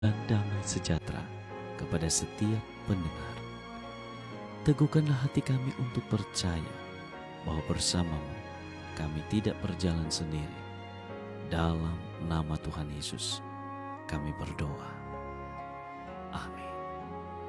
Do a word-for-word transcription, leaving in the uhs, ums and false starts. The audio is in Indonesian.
dan damai sejahtera kepada setiap pendengar. Teguhkanlah hati kami untuk percaya bahwa bersamamu kami tidak berjalan sendiri. Dalam nama Tuhan Yesus kami berdoa. Amin.